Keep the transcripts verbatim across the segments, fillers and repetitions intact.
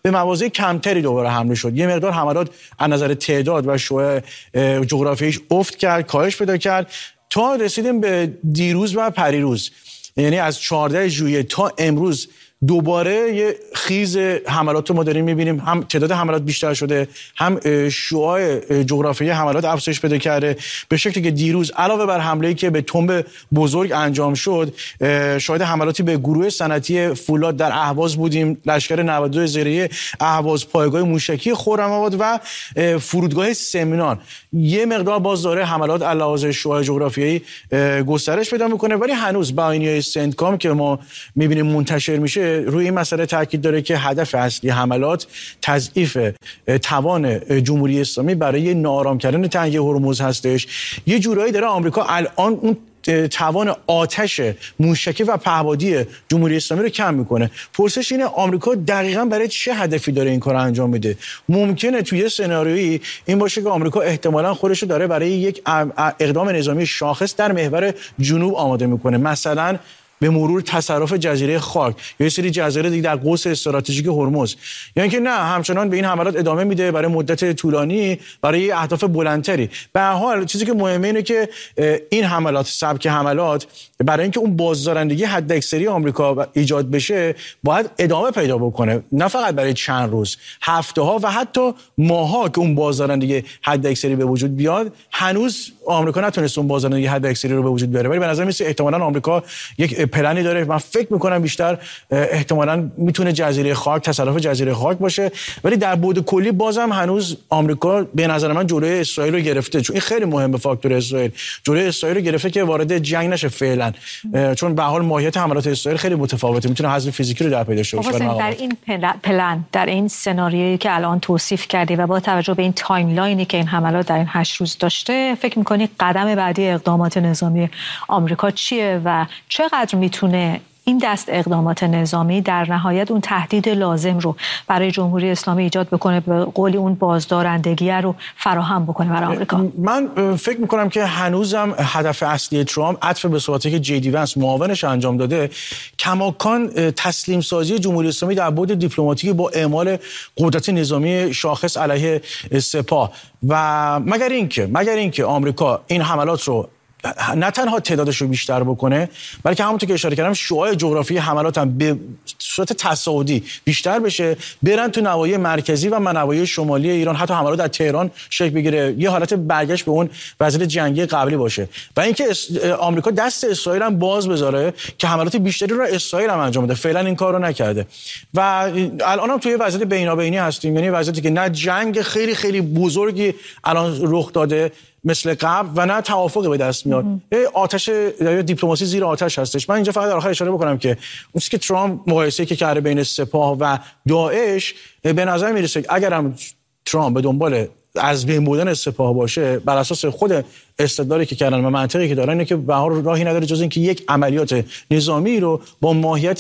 به مواضع کمتری دوباره حمله شد. یه مقدار حملات از نظر تعداد و شعاع جغرافیاییش افت کرد، کاهش پیدا کرد تا رسیدیم به دیروز و پریروز. یعنی از چهاردهم ژوئیه تا امروز دوباره یه خیز حملات رو ما داریم می‌بینیم، هم تعداد حملات بیشتر شده، هم شعاع جغرافیایی حملات افزایش پیدا کرده، به شکلی که دیروز علاوه بر حمله‌ای که به تنب بزرگ انجام شد، شاهد حملاتی به گروه صنعتی فولاد در اهواز بودیم، لشکر نود و دو زیره‌ای اهواز، پایگاه موشکی خرم‌آباد و فرودگاه سمنان. یه مقدار باز داره حملات علاوه شعاع جغرافیایی گسترش پیدا می‌کنه، ولی هنوز بیانیه سنتکام که ما می‌بینیم منتشر میشه روی این مسئله تاکید داره که هدف اصلی حملات تضعیف توان جمهوری اسلامی برای ناآرام کردن تنگه هرمز هستش. یه جورایی داره آمریکا الان اون توان آتش موشکی و پهپادی جمهوری اسلامی رو کم میکنه. پرسش اینه آمریکا دقیقاً برای چه هدفی داره این کار انجام میده؟ ممکنه توی سناریویی این باشه که آمریکا احتمالاً خودش رو داره برای یک اقدام نظامی شاخص در محور جنوب آماده میکنه، مثلا به مرور تصرف جزیره خاک یا یه سری جزایر دیگه در قوس استراتژیک هرمز، یعنی که نه همچنان به این حملات ادامه میده برای مدت طولانی برای اهداف بلندتری. به هر حال چیزی که مهمه اینه که این حملات، سبک حملات، برای اینکه اون بازدارندگی حداکثری آمریکا ایجاد بشه باید ادامه پیدا بکنه، نه فقط برای چند روز، هفته ها و حتی ماه ها که اون بازدارندگی حداکثری به وجود بیاد. هنوز آمریکا نتونست اون بازدارندگی حداکثری رو به وجود بیاره، ولی به نظر میاد احتمالاً آمریکا یک پلنی داره. من فکر میکنم بیشتر احتمالاً میتونه جزیره خاک، تصرف جزیره خاک باشه، ولی در بعد کلی بازم هنوز آمریکا به نظر من جلوی اسرائیل رو گرفته، چون این خیلی مهمه. فاکتور اسرائیل جلوی اسرائیل رو گرفته که وارد جنگ نشه فعلا، چون به حال ماهیت حملات اسرائیل خیلی متفاوته، میتونه حذف فیزیکی رو در پیدا شه. در این پلن، در این سناریویی که الان توصیف کردی و با توجه به این تایملاینی که این حملات در این هشت روز داشته، فکر می‌کنی قدم بعدی اقدامات نظامی آمریکا چیه و چقدر میتونه این دست اقدامات نظامی در نهایت اون تهدید لازم رو برای جمهوری اسلامی ایجاد بکنه، به قولی اون بازدارندگی رو فراهم بکنه برای آمریکا؟ من فکر میکنم که هنوزم هدف اصلی ترامپ عطف به صحبتی که جی دی ونس معاونش انجام داده، کماکان تسلیم سازی جمهوری اسلامی در بعد دیپلماتیکی با اعمال قدرت نظامی شاخص علیه سپاه و مگر اینکه مگر اینکه آمریکا این حملات رو نه تنها تعدادش رو بیشتر بکنه، بلکه همونطور که اشاره کردم شعاع جغرافی حملات هم به صورت تصاعدی بیشتر بشه، برن تو نواحی مرکزی و نواحی شمالی ایران، حتی حملات در تهران شکل بگیره، یه حالت برگشت به اون وضعیت جنگی قبلی باشه و اینکه آمریکا دست اسرائیل هم باز بذاره که حملات بیشتری رو اسرائیل هم انجام بده. فعلا این کارو نکرده و الان هم توی وضعیت بینابینی هستیم، یعنی وضعیتی که نه جنگ خیلی خیلی بزرگی الان رخ داده مثل قبل و نه توافق به دست میاد، آتش یا دیپلماسی زیر آتش هستش. من اینجا فقط در آخر اشاره بکنم که اون چیزی که ترامپ مقایسه‌ای که کرده بین سپاه و داعش، به نظر میرسه که اگرم ترامپ به دنبال از بین بردن سپاه باشه، بر اساس خود استدلالی که کردن و منطقی که دارن اینه که به هر راهی نداره جز اینکه یک عملیات نظامی رو با ماهیت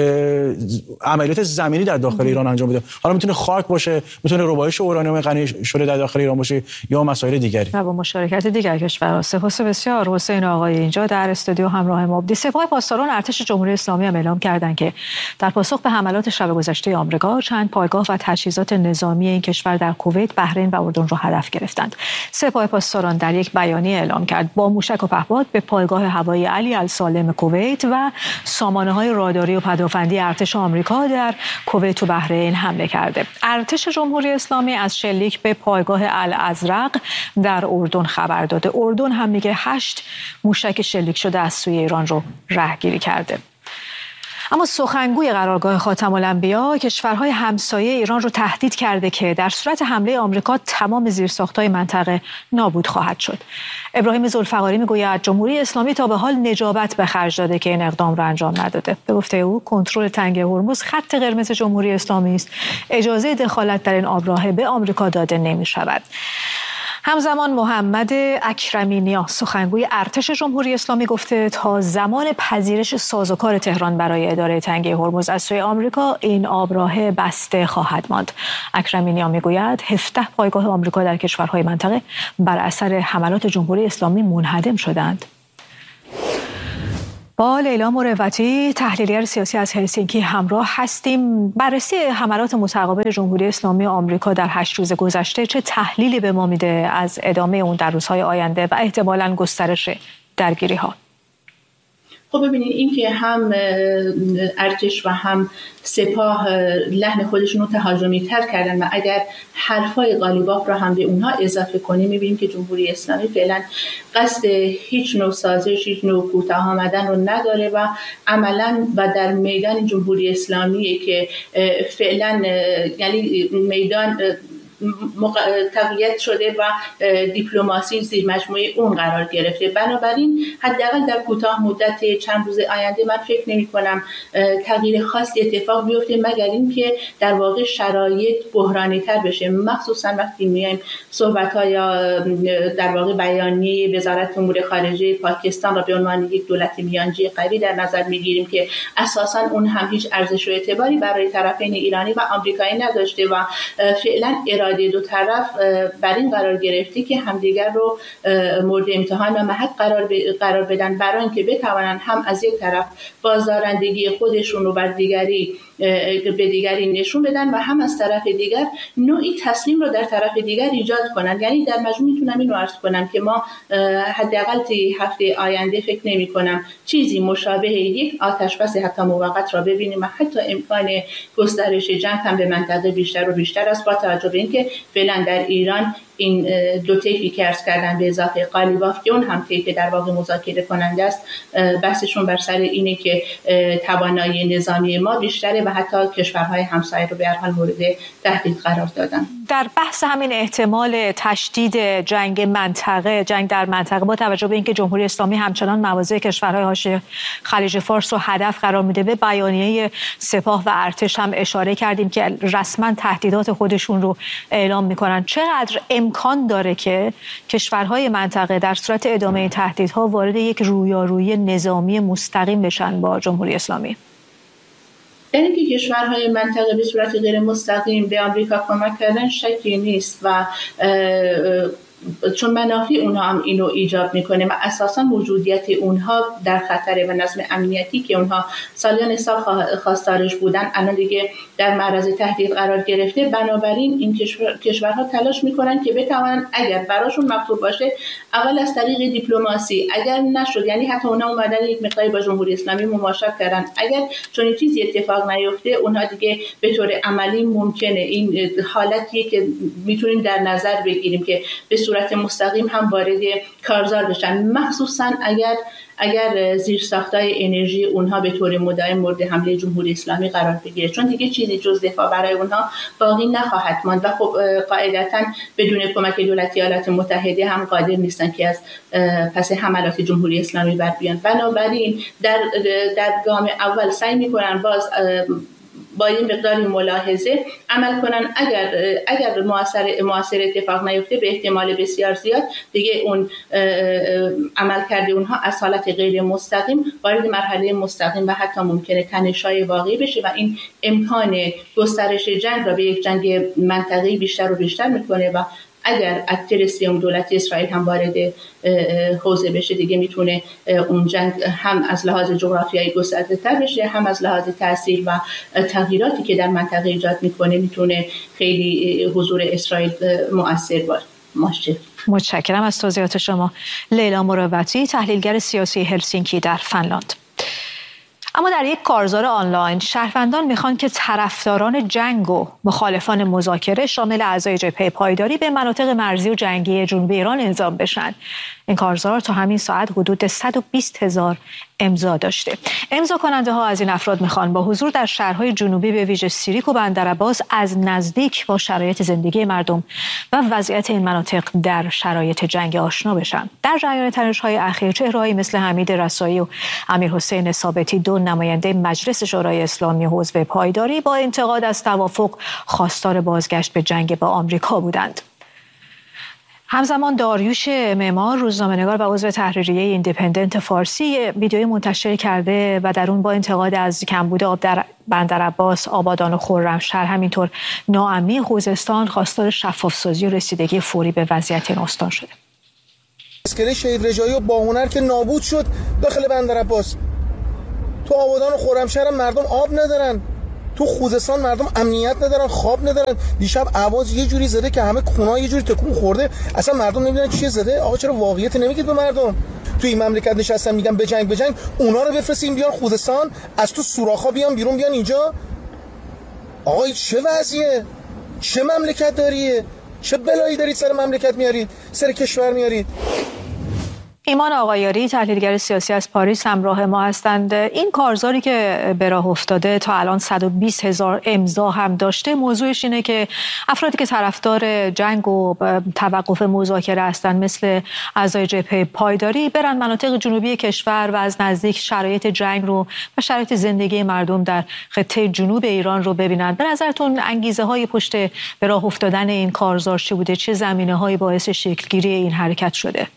عملیات زمینی در داخل ایران انجام بده. حالا میتونه خاک باشه، میتونه ربایش اورانیوم غنی شده در داخل ایران باشه یا مسائل دیگری و با مشارکت دیگر کشورها. سپاس بسیار حسین آقای اینجا در استودیو همراه ما بودید. سپاه پاسداران ارتش جمهوری اسلامی هم اعلام کردند که در پاسخ به حملات شب گذشته آمریکا چند پایگاه و تجهیزات نظامی این کشور در کویت، بحرین و اردن را هدف گرفتند. سپاه پاسداران در یک بیانیه اعلام کرد با موشک و پهپاد به پایگاه هوایی علی السالم کویت و سامانه‌های راداری و پدافندی ارتش آمریکا در کویت و بحرین حمله کرده. ارتش جمهوری اسلامی از شلیک به پایگاه الازرق در اردن خبر داده. اردن هم میگه هشت موشک شلیک شده از سوی ایران رو رهگیری کرده. اما سخنگوی قرارگاه خاتم الانبیا کشورهای همسایه ایران رو تهدید کرده که در صورت حمله آمریکا تمام زیرساخت‌های منطقه نابود خواهد شد. ابراهیم ذوالفقاری میگوید جمهوری اسلامی تا به حال نجابت به خرج داده که این اقدام را انجام نداده. به گفته او کنترل تنگه هرمز خط قرمز جمهوری اسلامی است. اجازه دخالت در این آبراه به آمریکا داده نمی‌شود. همزمان محمد اکرمی نیا سخنگوی ارتش جمهوری اسلامی گفته تا زمان پذیرش سازوکار تهران برای اداره تنگه هرمز از سوی آمریکا این آبراه بسته خواهد ماند. اکرمی نیا میگوید هفده پایگاه آمریکا در کشورهای منطقه بر اثر حملات جمهوری اسلامی منهدم شدند. با لیلا مروتی تحلیلگر سیاسی از هلسینکی همراه هستیم. بررسی حملات متقابل جمهوری اسلامی آمریکا در هشت روز گذشته چه تحلیلی به ما میده از ادامه اون در روزهای آینده و احتمالاً گسترش درگیری ها؟ خب ببینید، این که هم ارتش و هم سپاه لحن خودشون رو تهاجمی تر کردن و اگر حرفای قالیباف را هم به اونها اضافه کنیم میبینیم که جمهوری اسلامی فعلا قصد هیچ نوع سازش، هیچ نوع کوتاه آمدن رو نداره و عملا و در میدان جمهوری اسلامی که فعلا یعنی میدان تقویت شده و دیپلماسی زیر مجموعه اون قرار گرفته. بنابراین حداقل در کوتاه مدت چند روز آینده من فکر نمی کنم تغییر خاصی اتفاق بیفته، مگر اینکه در واقع شرایط بحرانی تر بشه، مخصوصا وقتی میایم صحبت ها یا در واقع بیانیه وزارت امور خارجه پاکستان را به عنوان یک دولت میانجی قوی در نظر میگیریم که اساسا اون هم هیچ ارزش و اعتباری برای طرفین ایرانی و آمریکایی نداشته و فعلا اراده دو طرف بر این قرار گرفته که همدیگر رو مورد امتحان و محک قرار قرار بدن برای اینکه بتوانند هم از یک طرف بازدارندگی خودشون رو بر دیگری به دیگری نشون بدن و هم از طرف دیگر نوعی تسلیم رو در طرف دیگر ایجاد کنند. یعنی در مجموع میتونم اینو عرض کنم که ما حداقل تا هفته آینده فکر نمی کنم چیزی مشابه یک آتشبس حتی موقت را ببینیم و حتی امکان گسترش جنگ هم به منطقه بیشتر و بیشتر است، با توجه به اینکه فعلا در ایران این دو طیفی که عرض کردن به اضافه قالیباف که اون هم طیف در واقع مذاکره کننده است، بحثشون بر سر اینه که توانایی نظامی ما بیشتره و حتی کشورهای همسایه رو به هر حال مورد تهدید قرار دادن. در بحث همین احتمال تشدید جنگ منطقه جنگ در منطقه با توجه به اینکه جمهوری اسلامی همچنان مواضع کشورهای حاشیه خلیج فارس رو هدف قرار میده، به بیانیه سپاه و ارتش هم اشاره کردیم که رسما تهدیدات خودشون رو اعلام میکنن. چقدر امکان داره که کشورهای منطقه در صورت ادامه این تهدیدها وارد یک رویارویی نظامی مستقیم بشن با جمهوری اسلامی؟ یعنی که کشورهای منطقه به صورت غیر مستقیم به آمریکا کمک کردن شکی نیست و چون منافع اونها هم اینو ایجاب میکنه و اساسا موجودیت اونها در خطره و نظم امنیتی که اونها سالیان سال خواستارش بودن الان دیگه در معرض تهدید قرار گرفته. بنابراین این کشور، کشورها تلاش میکنن که بتوانن اگر براشون مطلوب باشه اول از طریق دیپلماسی، اگر نشد یعنی حتی اونها اومدن یک مقداری با جمهوری اسلامی مماشات کردن، اگر چون چیزی اتفاق نیفته اونها دیگه به طور عملی ممکنه این حالتی که میتونیم در نظر بگیریم که به صورت مستقیم هم وارد کارزار بشن، مخصوصا اگر اگر زیرساختای انرژی اونها به طور مداوم مورد حمله جمهوری اسلامی قرار بگیره، چون دیگه چیزی جز دفاع برای اونها باقی نخواهد ماند و خب قاعدتاً بدون کمک دولت ایالات متحده هم قادر نیستن که از پس حملات جمهوری اسلامی بر بیان. بنابراین در در گام اول سعی میکنن باز با این مقداری ملاحظه عمل کنن، اگر اگر موثر موثر اتفاق نیفته به احتمال بسیار زیاد دیگه اون عمل کرده اونها از حالت غیر مستقیم وارد مرحله مستقیم و حتی ممکنه تنش‌های واقعی بشه و این امکان گسترش جنگ را به یک جنگ منطقه‌ای بیشتر و بیشتر میکنه و اگر اترسیوم دولت اسرائیل هم وارد حوزه بشه دیگه میتونه اون جنگ هم از لحاظ جغرافیایی گسترده تر بشه، هم از لحاظ تاثیر و تغییراتی که در منطقه ایجاد میکنه میتونه خیلی حضور اسرائیل مؤثر باشه. متشکرم از توضیحات شما. لیلا مروتی، تحلیلگر سیاسی هلسینکی در فنلاند. اما در یک کارزار آنلاین شهروندان میخوان که طرفداران جنگ و مخالفان مذاکره شامل اعضای جبهه پایداری به مناطق مرزی و جنگی جنوب ایران اعزام بشن. این کارزار تا همین ساعت حدود صد و بیست هزار امضا داشته. امضا کننده ها از این افراد میخوان با حضور در شهرهای جنوبی به ویژه سیریک و بندرعباس از نزدیک با شرایط زندگی مردم و وضعیت این مناطق در شرایط جنگ آشنا بشن. در جریان تنش‌های اخیر چهره‌هایی مثل حمید رسایی و امیرحسین ثابتی، دو نماینده مجلس شورای اسلامی حوزه پایداری، با انتقاد از توافق خواستار بازگشت به جنگ با آمریکا بودند. همزمان داریوش معمار، روزنامه‌نگار و عضو تحریریه ایندیپندنت فارسی، ویدیوی منتشر کرده و در اون با انتقاد از کمبود آب در بندرعباس، آبادان و خرمشهر، همینطور ناامنی خوزستان، خواستار شفاف‌سازی و رسیدگی فوری به وضعیت این استان شده. اسکله شهید رجایی و باهنر که نابود شد داخل بندرعباس، تو آبادان و خرمشهر مردم آب ندارن، تو خوزستان مردم امنیت ندارن، خواب ندارن. دیشب اواز یه جوری زده که همه خونه‌ها یه جوری تکون خورده، اصلا مردم نمیدونن چی زده. آقا چرا واقعیت نمیگید به مردم؟ تو این مملکت نشستن میگن بجنگ بجنگ، اونا رو بفرستین بیان خوزستان، از تو سوراخ‌ها بیان بیرون، بیان اینجا. آقا چه وضعیه؟ چه مملکت داریه؟ چه بلایی دارید سر مملکت میارید، سر کشور میارید؟ ایمان آقایاری، تحلیلگر سیاسی از پاریس همراه ما هستند. این کارزاری که به راه افتاده تا الان صد و بیست هزار امضا هم داشته، موضوعش اینه که افرادی که طرفدار جنگ و توقف مذاکره هستند مثل اعضای جبهه پایداری برن مناطق جنوبی کشور و از نزدیک شرایط جنگ رو و شرایط زندگی مردم در خطه جنوب ایران رو ببینند. به نظرتون انگیزه های پشت به راه افتادن این کارزار چه بوده؟ چه زمینه هایی باعث شکلگیری این حرکت شده؟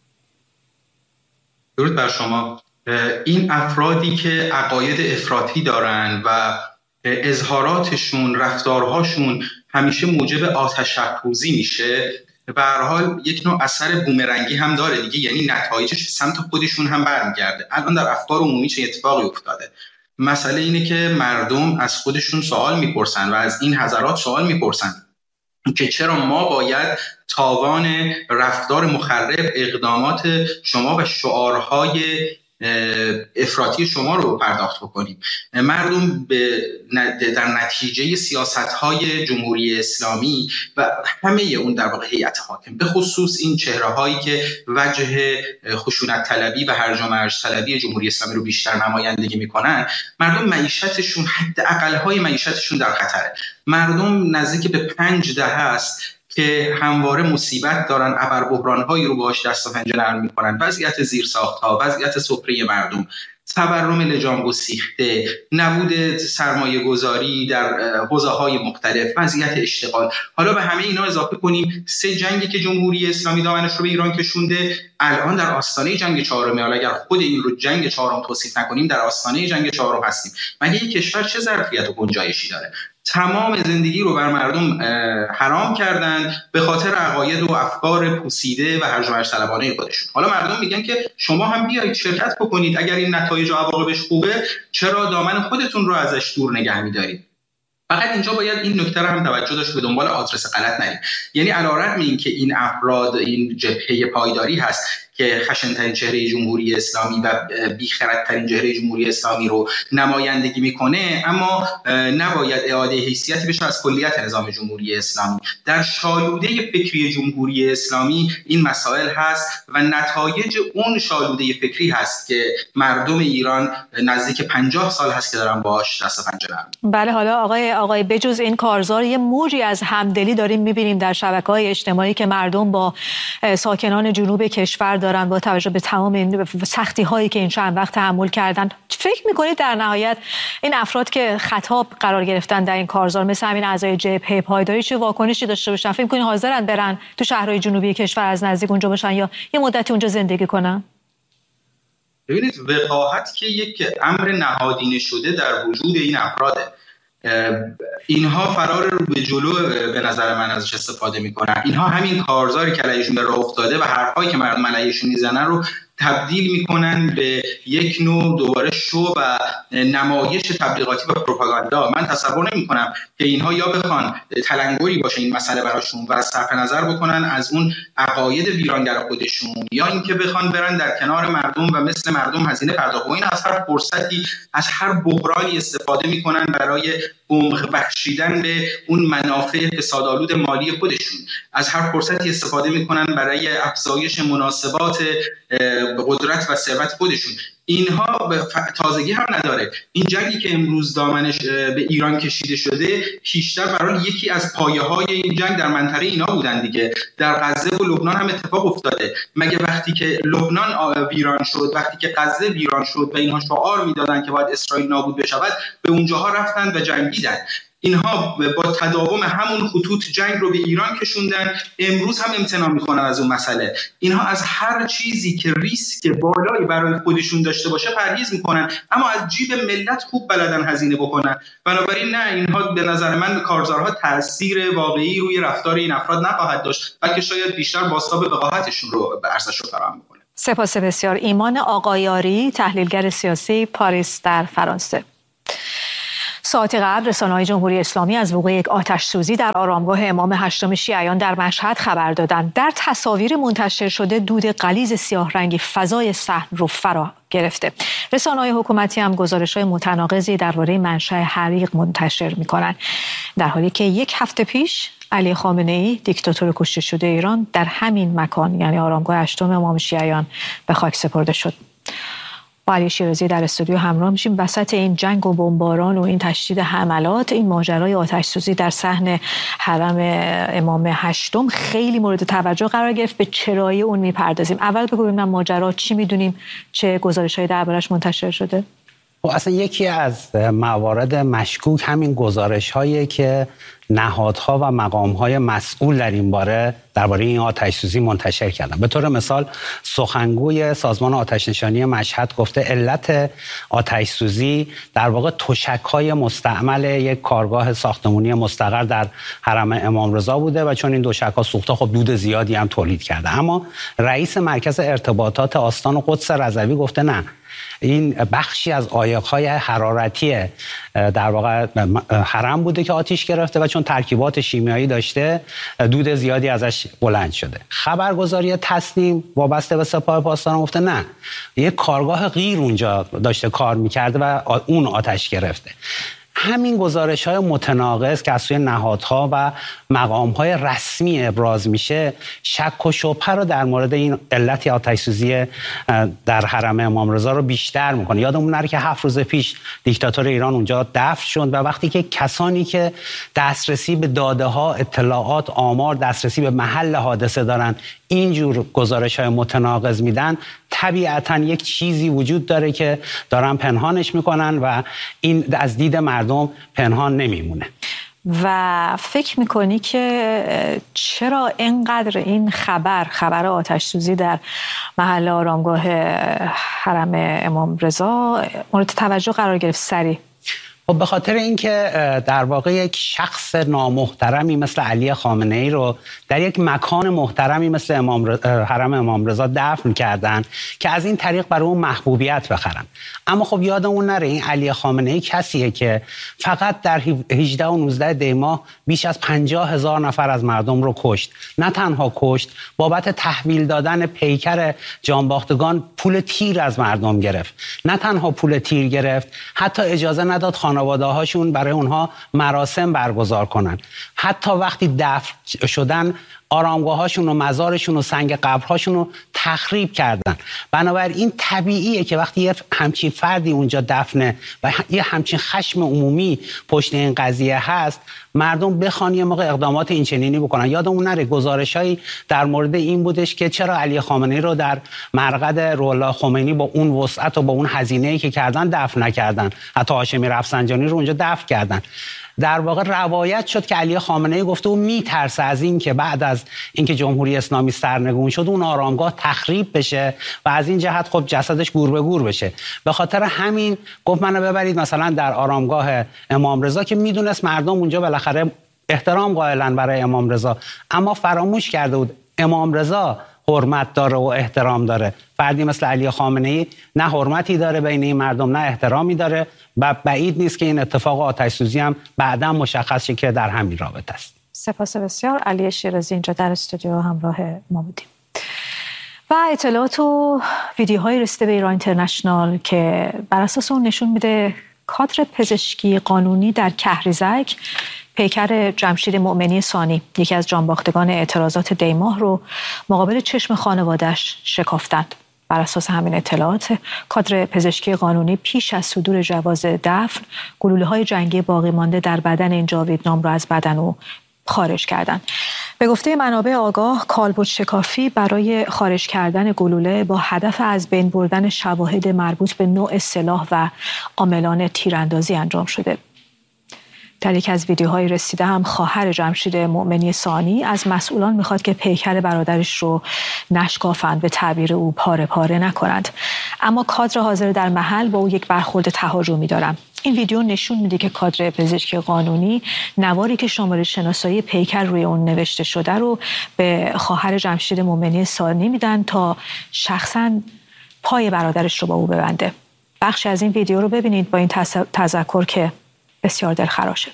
درود بر شما. این افرادی که عقاید افراطی دارن و اظهاراتشون، رفتارهاشون همیشه موجب آتش افروزی میشه، به هر حال یک نوع اثر بومرنگی هم داره دیگه، یعنی نتایجش سمت خودشون هم برمیگرده. الان در افکار عمومی چه اتفاقی افتاده؟ مسئله اینه که مردم از خودشون سوال میپرسن و از این حضرات سوال میپرسن که چرا ما باید تاوان رفتار مخرب، اقدامات شما و شعارهای افراطی شما رو پرداخت بکنیم. مردم در نتیجه سیاست‌های جمهوری اسلامی و همه اون در واقع هیئت حاکم، به خصوص این چهره‌هایی که وجه خشونت طلبی و هرج و مرج طلبی جمهوری اسلامی رو بیشتر نمایندگی میکنن، مردم معیشتشون، حداقل‌های معیشتشون در خطره. مردم نزدیک به پنج دهه است که همواره مصیبت دارن، ابر بحران‌هایی رو باهاش دست و پنجه نرم می‌کنن. وضعیت زیرساخت‌ها، وضعیت سفره مردم، تورم لجام گسیخته، نبود سرمایه‌گذاری در حوزه‌های مختلف، وضعیت اشتغال. حالا به همه اینا اضافه کنیم سه جنگی که جمهوری اسلامی دامنش رو به ایران کشونده، الان در آستانه جنگ چهارم. حالا اگر خود این رو جنگ چهارم توصیف نکنیم، در آستانه جنگ چهارم هستیم. مگه این کشور چه ظرفیت و گنجایشی داره؟ تمام زندگی رو بر مردم حرام کردن به خاطر عقاید و افکار پوسیده و هرج و مرج طلبانه خودشون. حالا مردم میگن که شما هم بیایید شرکت بکنید، اگر این نتایج و عواقبش خوبه چرا دامن خودتون رو ازش دور نگه می‌دارید؟ فقط اینجا باید این نکته رو هم توجه داشت، به دنبال آدرس غلط نریم. یعنی علی‌رغم این که این افراد، این جبهه پایداری هست که خشن‌ترین چهره جمهوری اسلامی و بیخردترین چهره جمهوری اسلامی رو نمایندگی میکنه، اما نباید اعاده حیثیتی بشه از کلیت نظام جمهوری اسلامی. در شالوده فکری جمهوری اسلامی این مسائل هست و نتایج اون شالوده فکری هست که مردم ایران نزدیک پنجاه سال هست که دارن باهاش دست و پنجه نرم. بله، حالا آقای آقای بجز این کارزار یه موجی از همدلی داریم میبینیم در شبکه‌های اجتماعی که مردم با ساکنان جنوب کشور دارن با توجه به تمام این سختی هایی که این چند وقت تحمل کردن. فکر میکنید در نهایت این افراد که خطاب قرار گرفتن در این کارزار مثل همین اعضای جبهه پایداری چه واکنشی داشته باشن؟ فکر میکنید حاضرن برن تو شهرهای جنوبی کشور از نزدیک اونجا باشن یا یه مدتی اونجا زندگی کنن؟ ببینید، وقاحت که یک امر نهادینه شده در وجود این افراده. اینها فرار رو به جلو به نظر من ازش استفاده میکنن. اینها همین کارزاری که علیهشون به راه افتاده و حرفایی که مردم علیهشون میزنن رو تبدیل میکنن به یک نوع دوباره شو و نمایش تبلیغاتی و پروپاگاندا. من تصور نمی کنم که اینها یا بخوان تلنگری باشه این مسئله براشون و صرف نظر بکنن از اون عقاید ویرانگر خودشون، یا اینکه بخوان برن در کنار مردم و مثل مردم هزینه پرداخت. این از هر فرصتی، از هر بحرانی استفاده میکنن برای عمق بخشیدن به اون منافع فسادآلود مالی خودشون، از هر فرصتی استفاده میکنن برای افزایش مناسبات قدرت و ثروت خودشون. اینها تازگی هم نداره. این جنگی که امروز دامنش به ایران کشیده شده پیشتر برای یکی از پایه‌های این جنگ در منطقه اینا بودن دیگه. در غزه و لبنان هم اتفاق افتاده. مگه وقتی که لبنان ویران شد، وقتی که غزه ویران شد و اینها شعار میدادن که باید اسرائیل نابود بشود، به اونجاها رفتن و جنگیدن. اینها با تداوم همون خطوط جنگ رو به ایران کشوندن، امروز هم امتناع میکنن از اون مسئله. اینها از هر چیزی که ریسک بالایی برای خودشون داشته باشه پرهیز میکنن، اما از جیب ملت خوب بلدن هزینه بکنن. بنابراین نه، اینها به نظر من کارزارها تاثیر واقعی روی رفتار این افراد نخواهد داشت، بلکه شاید بیشتر بازتاب وقاحتشون رو به ارزش رو فراهم بکنه. سپاس بسیار. ایمان آقایاری، تحلیلگر سیاسی، پاریس در فرانسه. ساعتی قبل رسانه‌های جمهوری اسلامی از وقوع یک آتش سوزی در آرامگاه امام هشتم شیعیان در مشهد خبر دادند. در تصاویر منتشر شده دود غلیظ سیاه رنگی فضای صحن رو فرا گرفته. رسانه‌های حکومتی هم گزارش‌های متناقضی درباره منشأ حریق منتشر می‌کنند، در حالی که یک هفته پیش علی خامنه‌ای دیکتاتور کشته شده ایران در همین مکان، یعنی آرامگاه هشتم امام شیعیان، به خاک سپرده شد. با علی شیرازی در استودیو همراه میشیم. وسط این جنگ و بمباران و این تشدید حملات، این ماجرای آتش سوزی در صحن حرم امام هشتم خیلی مورد توجه قرار گرفت. به چرایی اون میپردازیم. اول بگو ببینم ماجرا چی میدونیم، چه گزارش‌هایی دربارش منتشر شده؟ و اصلا یکی از موارد مشکوک همین گزارش‌هایی که نهادها و مقام‌های مسئول در این باره درباره این آتش‌سوزی منتشر کردن. به طور مثال سخنگوی سازمان آتش‌نشانی مشهد گفته علت آتش‌سوزی در واقع تشک‌های مستعمل یک کارگاه ساختمانی مستقر در حرم امام رضا بوده و چون این تشک‌ها سوخته خب دود زیادی هم تولید کرده. اما رئیس مرکز ارتباطات آستان قدس رضوی گفته نه، این بخشی از عایق‌های حرارتی در واقع حرم بوده که آتش گرفته و چون ترکیبات شیمیایی داشته دود زیادی ازش بلند شده. خبرگزاری تسنیم وابسته به سپاه پاسداران گفته نه، یک کارگاه غیر اونجا داشته کار می‌کرده و اون آتش گرفته. همین گزارش‌های متناقض که از سوی نهادها و مقام‌های رسمی ابراز میشه شک و شبهه رو در مورد این علت آتش‌سوزی در حرم امام رضا رو بیشتر میکنه. یادمون نره که هفت روز پیش دیکتاتور ایران اونجا دفن شد و وقتی که کسانی که دسترسی به داده‌ها، اطلاعات، آمار، دسترسی به محل حادثه دارن اینجور گزارش‌های متناقض میدن، طبیعتاً یک چیزی وجود داره که دارن پنهانش میکنن و این از دید مردم پنهان نمیمونه. و فکر میکنی که چرا اینقدر این خبر خبر آتش سوزی در محل آرامگاه حرم امام رضا مورد توجه قرار گرفت سریع؟ خب به خاطر اینکه در واقع یک شخص نامحترمی مثل علی خامنه‌ای رو در یک مکان محترمی مثل امام ر... حرم امام رضا دفن کردن که از این طریق برای اون محبوبیت بخرن. اما خب یادمون نره این علی خامنه‌ای کسیه که فقط در هجده و نوزده دی ماه بیش از پنجاه هزار نفر از مردم رو کشت. نه تنها کشت، بابت تحویل دادن پیکر جانباختگان پول تیر از مردم گرفت. نه تنها پول تیر گرفت، حتی اجازه نداد خانواده هاشون برای اونها مراسم برگزار کنن. حتی وقتی دفن شدن آرامگاه هاشون و مزارشون و سنگ قبرهاشون رو تخریب کردن. بنابراین طبیعیه که وقتی یه همچین فردی اونجا دفنه و یه همچین خشم عمومی پشت این قضیه هست، مردم بخوان یه موقع اقدامات این چنینی بکنن. یادمون نره گزارش‌هایی در مورد این بودش که چرا علی خامنه‌ای رو در مرقد روح خمینی با اون وسعت و با اون هزینه‌ای که کردن دفن نکردن، حتی هاشمی رفسنجانی رو اونجا دفن کردن. در واقع روایت شد که علی خامنه‌ای گفته و میترسه از این که بعد از اینکه جمهوری اسلامی سرنگون شد اون آرامگاه تخریب بشه و از این جهت خب جسدش گور به گور بشه. به خاطر همین گفت منو ببرید مثلا در آرامگاه امام رضا که میدونست مردم اونجا بالاخره احترام قائلن برای امام رضا، اما فراموش کرده بود امام رضا حرمت داره و احترام داره. فردی مثل علی خامنه‌ای نه حرمتی داره بین این مردم، نه احترامی داره و بعید نیست که این اتفاق آتش سوزی هم بعداً مشخص شه که در همین رابطه است. سپاس بسیار. علی شیرازی اینجا در استودیو همراه ما بودیم. و اطلاعات و ویدیوهای رسیده به ایران اینترنشنال که بر اساس اون نشون میده کادر پزشکی قانونی در کهریزک پیکر جمشید مؤمنی ثانی، یکی از جانباختگان اعتراضات دیماه، رو مقابل چشم خانواده‌اش شکافتند. بر اساس همین اطلاعات کادر پزشکی قانونی پیش از صدور جواز دفن گلوله‌های جنگی باقی مانده در بدن این جاویدنام را از بدن او خارج کردند. به گفته منابع آگاه کالبد شکافی برای خارج کردن گلوله با هدف از بین بردن شواهد مربوط به نوع سلاح و عاملان تیراندازی انجام شده. در یک از ویدیوهای رسیده هم خواهر جمشید مؤمنی ثانی از مسئولان میخواد که پیکر برادرش رو نشکافند، به تعبیر او پاره پاره نکنند. اما کادر حاضر در محل با او یک برخورد تهاجمی دارند. این ویدیو نشون میده که کادر پزشکی قانونی نواری که شماره شناسایی پیکر روی اون نوشته شده رو به خواهر جمشید مومنی ثانی میدن تا شخصاً پای برادرش رو با او ببنده. بخشی از این ویدیو رو ببینید با این تذکر که بسیار دلخراشه.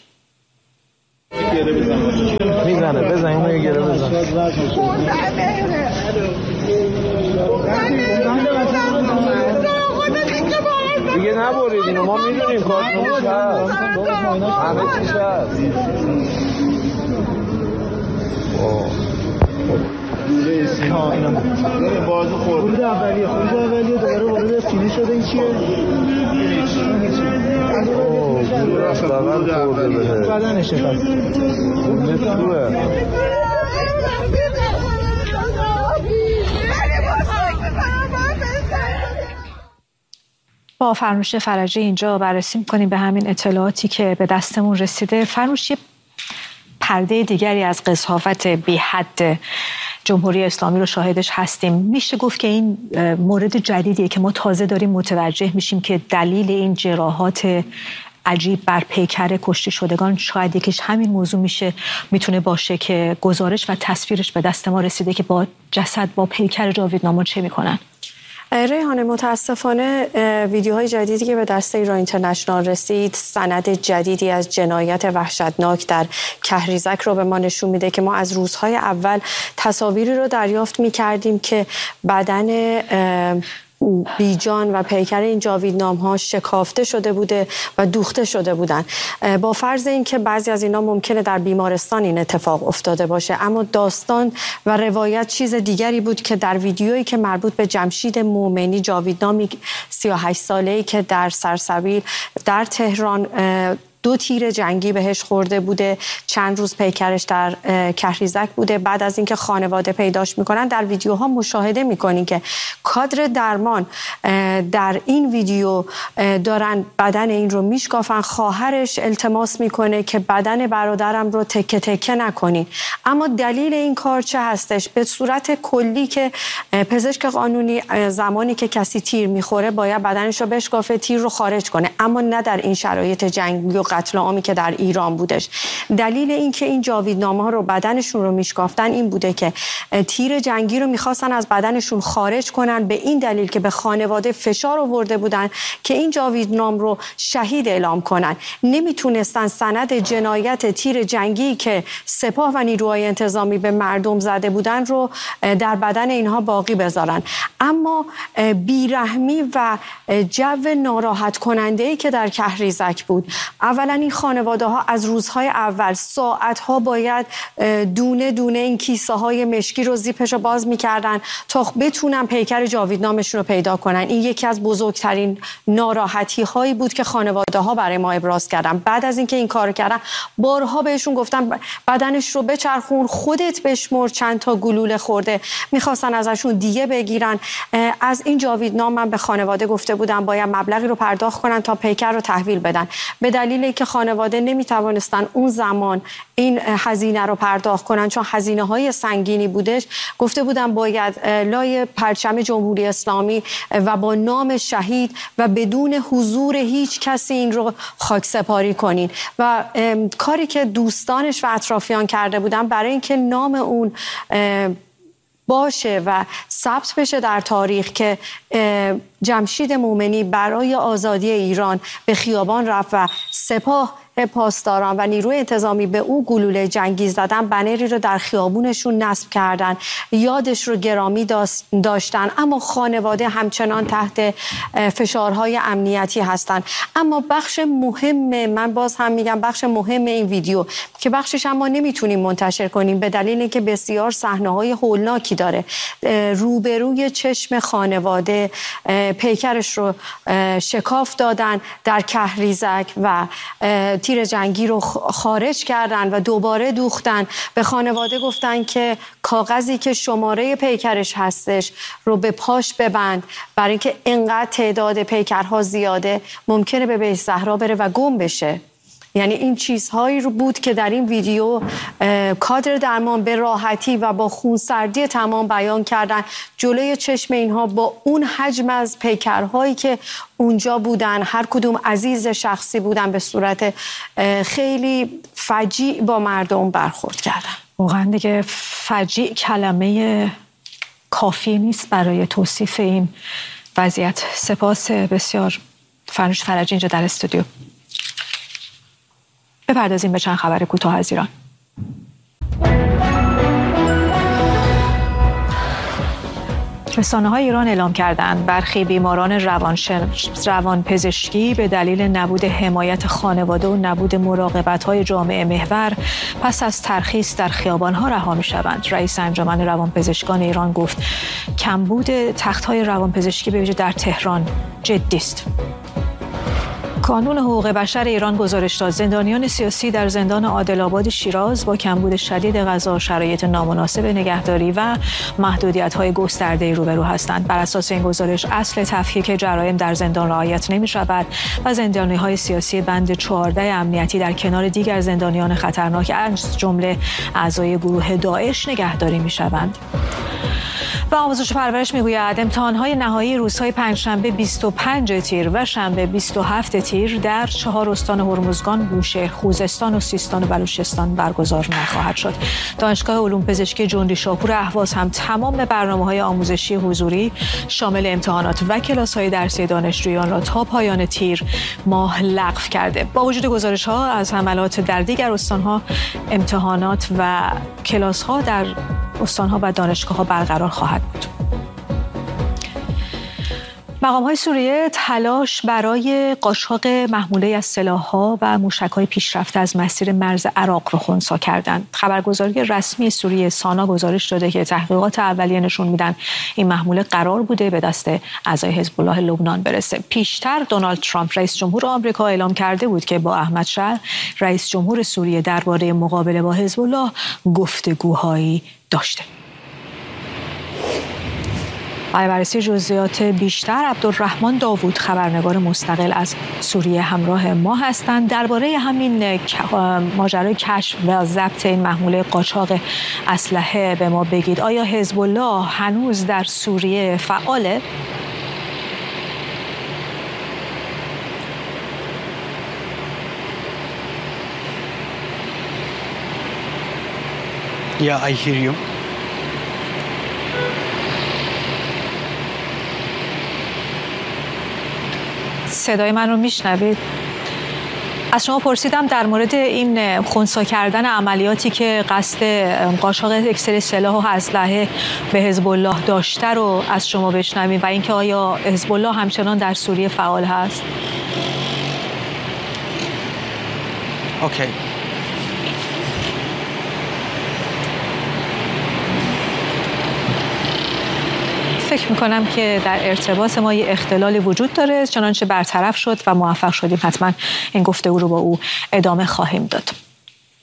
میزنه بزن اونو یه گره بزن. دیگه نبرید اینو، ما میدونیم کارتونش هست، همه چیز هست. دوره اسکان اینا بازو خورد. خورد اولیه خورد اولیه دوباره وارد فینیش شده. این چیه؟ اوه گروه راست بغل خورده بهه بدنشه. پس خوبه. با فرنوش فرجی اینجا بررسی می‌کنیم به همین اطلاعاتی که به دستمون رسیده. فرنوش، پرده دیگری از قضاوت بی حد جمهوری اسلامی رو شاهدش هستیم. میشه گفت که این مورد جدیدیه که ما تازه داریم متوجه میشیم که دلیل این جراحات عجیب بر پیکر کشته شدگان شاید یکیش همین موضوع میشه میتونه باشه که گزارش و تصویرش به دست ما رسیده که با جسد با پیکر جاویدنامان چه میکنن. ریحانه، متاسفانه ویدیوهای جدیدی که به دست ایران اینترنشنال رسید سند جدیدی از جنایت وحشتناک در کهریزک رو به ما نشون میده که ما از روزهای اول تصاویری رو دریافت میکردیم که بدن بیجان و پیکر این جاویدنام ها شکافته شده بوده و دوخته شده بودن، با فرض اینکه بعضی از اینا ممکنه در بیمارستان این اتفاق افتاده باشه، اما داستان و روایت چیز دیگری بود که در ویدیویی که مربوط به جمشید مومنی، جاویدنامی سی و هشت ساله‌ای که در سرسبیل در تهران دو تیر جنگی بهش خورده بوده، چند روز پیکرش در کهریزک بوده. بعد از اینکه خانواده پیداش میکنن در ویدیوها مشاهده میکنین که کادر درمان در این ویدیو دارن بدن این رو میشکافن. خواهرش التماس میکنه که بدن برادرم رو تکه تکه نکنین. اما دلیل این کار چه هستش؟ به صورت کلی که پزشک قانونی زمانی که کسی تیر میخوره باید بدنش رو بشکافه، تیر رو خارج کنه، اما نه در این شرایط جنگی و قتل عامی که در ایران بودش. دلیل این که این جاویدنامه ها رو بدنشون رو میشکافتن این بوده که تیر جنگی رو میخواستن از بدنشون خارج کنن، به این دلیل که به خانواده فشار آورده بودن که این جاویدنام رو شهید اعلام کنن. نمیتونستن سند جنایت تیر جنگی که سپاه و نیروهای انتظامی به مردم زده بودن رو در بدن اینها باقی بذارن. اما بیرحمی و جو ناراحت کننده ای که در کهریزک بود، اولا این خانواده ها از روزهای اول ساعت ها باید دونه دونه این کیسه های مشکی رو زیپش رو باز میکردن تا بتونن پیکر جاویدنامشون رو پیدا کنن. این یکی از بزرگترین ناراحتی هایی بود که خانواده ها برای ما ابراز کردن. بعد از اینکه این کار کردن بارها بهشون گفتن بدنش رو بچرخون، خودت بشمر چند تا گلوله خورده، میخواستن ازشون دیگه بگیرن. از این جاویدنام من به خانواده گفته بودم باید مبلغی رو پرداخت کنن تا پیکر رو تحویل بدن. به دلیلی که خانواده نمیتوانستن اون زمان این هزینه رو پرداخت کنن چون هزینه های سنگینی بودش، گفته بودن باید لای پرچم جمهوری اسلامی و با نام شهید و بدون حضور هیچ کسی این رو خاک سپاری کنین. و کاری که دوستانش و اطرافیان کرده بودن برای اینکه نام اون باشه و ثبت بشه در تاریخ که جمشید مومنی برای آزادی ایران به خیابان رفت و سپاه پاسداران و نیروی انتظامی به او گلوله جنگی زدن، بنری رو در خیابونشون نصب کردن، یادش رو گرامی داشتن. اما خانواده همچنان تحت فشارهای امنیتی هستن. اما بخش مهم، من باز هم میگم بخش مهم این ویدیو که بخشش هم ما نمیتونیم منتشر کنیم به دلیل اینکه بسیار صحنه‌های هولناکی داره، روبروی چشم خانواده پیکرش رو شکاف دادن در کهریزک و تیر جنگی رو خارج کردن و دوباره دوختن. به خانواده گفتن که کاغذی که شماره پیکرش هستش رو به پاش ببند، برای اینکه اینقدر تعداد پیکرها زیاده ممکنه به بیت زهرا بره و گم بشه. یعنی این چیزهایی رو بود که در این ویدیو کادر درمان به راحتی و با خونسردی تمام بیان کردن جلوی چشم اینها، با اون حجم از پیکرهایی که اونجا بودن، هر کدوم عزیز شخصی بودن، به صورت خیلی فجیع با مردم برخورد کردن. واقعا دیگه فجیع کلمه کافی نیست برای توصیف این وضعیت. سپاس بسیار فرنوش فرجی اینجا در استودیو. بپردازیم به چند خبر کوتاه از ایران. رسانه‌های ایران اعلام کردند برخی بیماران روان پزشکی به دلیل نبود حمایت خانواده و نبود مراقبت‌های جامعه محور پس از ترخیص در خیابان‌ها رها می‌شوند. رئیس انجمن روانپزشکان ایران گفت کمبود تخت‌های روانپزشکی به ویژه در تهران جدی است. کانون حقوق بشر ایران گزارش داد زندانیان سیاسی در زندان عادل‌آباد شیراز با کمبود شدید غذا، شرایط نامناسب نگهداری و محدودیت‌های گسترده‌ای روبرو هستند. بر اساس این گزارش اصل تفکیک جرایم در زندان رعایت نمی‌شود و زندانی‌های سیاسی بند چهارده امنیتی در کنار دیگر زندانیان خطرناک از جمله اعضای گروه داعش نگهداری می‌شوند. و آموزش و پرورش میگوید امتحان‌های نهایی روزهای پنجشنبه بیست و پنج تیر و شنبه بیست و هفت تیر در چهار استان هرمزگان، بوشهر، خوزستان و سیستان و بلوچستان برگزار نخواهد شد. دانشگاه علوم پزشکی جندی شاپور اهواز هم تمام برنامه‌های آموزشی حضوری شامل امتحانات و کلاس‌های درسی دانشجویان را تا پایان تیر ماه لغو کرده. با وجود گزارش‌ها از حملات در دیگر استان‌ها، امتحانات و کلاس‌ها در استان‌ها و دانشگاه‌ها برقرار خواهد بود. مقام‌های سوریه تلاش برای قاچاق محموله از سلاح‌ها و موشک‌های پیشرفته از مسیر مرز عراق را خنثی کردند. خبرگزاری رسمی سوریه سانا گزارش داده که تحقیقات اولیه نشون میدن این محموله قرار بوده به دست اعضای حزب الله لبنان برسه. پیشتر دونالد ترامپ رئیس جمهور آمریکا اعلام کرده بود که با احمد شاه رئیس جمهور سوریه درباره مقابله با حزب الله گفتگوهایی داشته. برای بررسی جزئیات بیشتر عبدالرحمن داوود خبرنگار مستقل از سوریه همراه ما هستند. درباره همین ماجرای کشف و ضبط این محموله قاچاق اسلحه به ما بگید. آیا حزب الله هنوز در سوریه فعاله؟ Yeah, I hear you. صدای من رو میشنوید؟ از شما پرسیدم در مورد این خنثی کردن عملیاتی که قصد قاچاق اکثر سلاح و اسلحه به حزب الله داشته رو از شما بشنویم و اینکه آیا حزب الله همچنان در سوریه فعال هست؟ اوکی. فکر میکنم که در ارتباط ما یه اختلالی وجود داره، چنانچه برطرف شد و موفق شدیم حتما این گفتگو رو با او ادامه خواهیم داد.